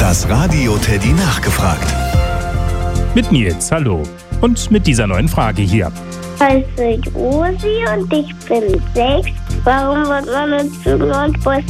Das Radio Teddy nachgefragt. Mit Nils, hallo. Und mit dieser neuen Frage hier. Ich heiße Josi und ich bin 6. Warum wird man uns zu Nordpol